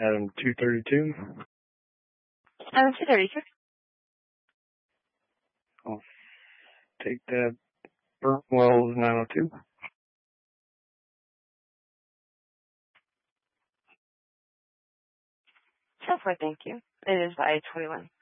Adam 232. Adam 232. I'll take that. Burnwell's 902. So far, thank you. It is by 21.